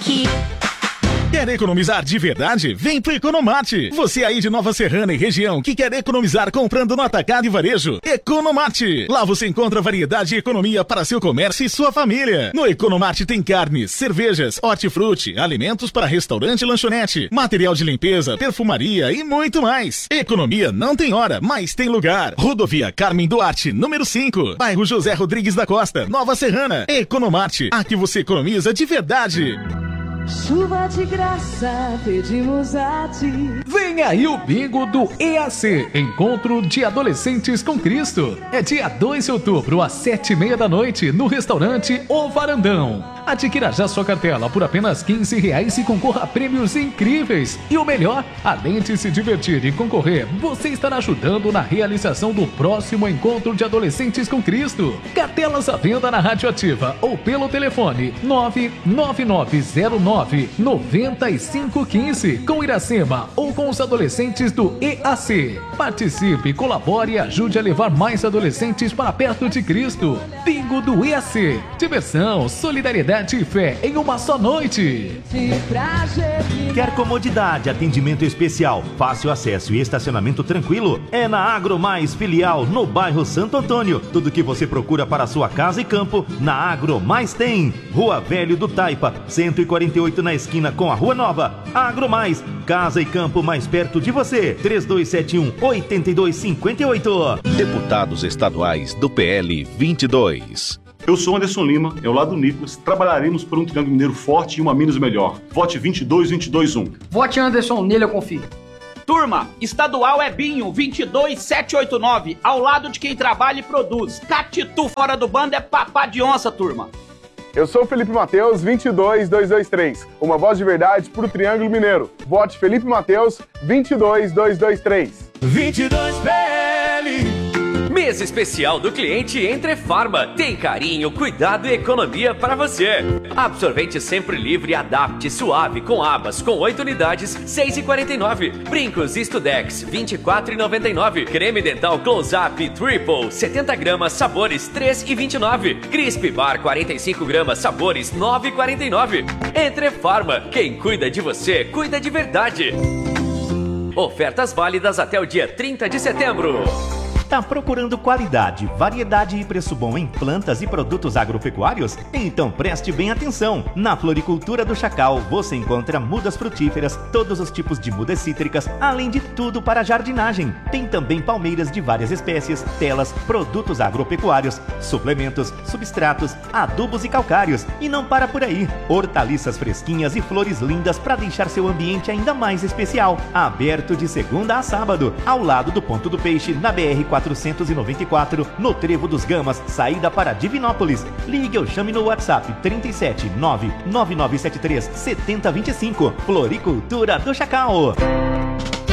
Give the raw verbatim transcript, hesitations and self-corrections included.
aqui. Quer economizar de verdade? Vem pro Economate! Você aí de Nova Serrana e região que quer economizar comprando no atacado e varejo? Economate! Lá você encontra variedade e economia para seu comércio e sua família. No Economate tem carnes, cervejas, hortifruti, alimentos para restaurante e lanchonete, material de limpeza, perfumaria e muito mais. Economia não tem hora, mas tem lugar. Rodovia Carmen Duarte, número cinco, bairro José Rodrigues da Costa, Nova Serrana. Economate, aqui você economiza de verdade. Chuva de graça, pedimos a ti. Vem aí o bingo do E A C, Encontro de Adolescentes com Cristo. É dia dois de outubro, às sete e meia da noite, no restaurante O Varandão. Adquira já sua cartela por apenas quinze reais e concorra a prêmios incríveis. E o melhor, além de se divertir e concorrer, você estará ajudando na realização do próximo Encontro de Adolescentes com Cristo. Cartelas à venda na Rádio Ativa ou pelo telefone nove nove nove zero nove nove cinco um cinco com Iracema ou com os adolescentes do E A C. Participe, colabore e ajude a levar mais adolescentes para perto de Cristo. Bingo do E A C. Diversão, solidariedade e fé em uma só noite. Quer comodidade, atendimento especial, fácil acesso e estacionamento tranquilo? É na Agro Mais Filial, no bairro Santo Antônio. Tudo que você procura para sua casa e campo, na Agro Mais tem. Rua Velho do Taipa, cento e quarenta e oito na esquina com a Rua Nova. Agro Mais, casa e campo mais perto de você. três dois sete um, oito dois cinco oito. Deputados estaduais do P L vinte e dois. Eu sou Anderson Lima, ao lado do Nicolas, trabalharemos por um Triângulo Mineiro forte e uma Minas melhor. Vote vinte e dois, vinte e dois, um. Vote Anderson, nele eu confio. Turma, estadual é Binho, vinte e dois, sete oito nove, ao lado de quem trabalha e produz. Catitu fora do bando é papá de onça, turma. Eu sou o Felipe Mateus, vinte e dois, dois dois três. Uma voz de verdade pro Triângulo Mineiro. Vote Felipe Mateus, vinte e dois, dois dois três. vinte e dois P L. Mês especial do cliente Entre Farma. Tem carinho, cuidado e economia para você. Absorvente sempre livre, adapte, suave, com abas, com oito unidades, seis reais e quarenta e nove. Brincos Studex, vinte e quatro reais e noventa e nove. Creme dental Close-Up Triple, setenta gramas, sabores, três reais e vinte e nove. Crisp Bar, quarenta e cinco gramas, sabores, nove reais e quarenta e nove. Entre Farma, quem cuida de você, cuida de verdade. Ofertas válidas até o dia trinta de setembro. Tá procurando qualidade, variedade e preço bom em plantas e produtos agropecuários? Então preste bem atenção! Na Floricultura do Chacal você encontra mudas frutíferas, todos os tipos de mudas cítricas, além de tudo para jardinagem. Tem também palmeiras de várias espécies, telas, produtos agropecuários, suplementos, substratos, adubos e calcários. E não para por aí! Hortaliças fresquinhas e flores lindas para deixar seu ambiente ainda mais especial. Aberto de segunda a sábado, ao lado do Ponto do Peixe, na B R quatrocentos e noventa e quatro, no Trevo dos Gamas, saída para Divinópolis. Ligue ou chame no WhatsApp trinta e sete, nove nove nove sete três, sete zero dois cinco. Floricultura do Chacal.